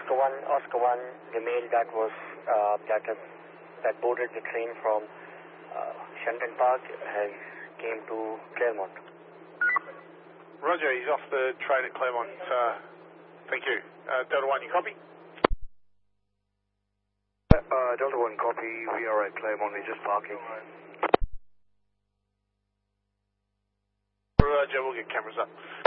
Oscar 1, the mail that was that boarded the train from Shenton Park has came to Claremont. Roger, he's off the train at Claremont. Thank you. Delta 1, you copy? Delta 1 copy, we are at Claremont, we're just parking. Roger, we'll get cameras up.